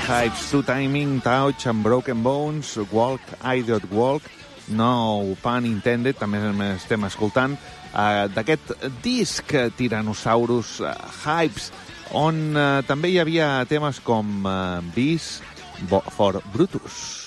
Hypes, Two Timing, Touch and Broken Bones, Walk, Idiot Walk, no pun intended, també estem escoltant d'aquest disc Tyrannosaurus Hypes, on també hi havia temes com Beast for Brutus.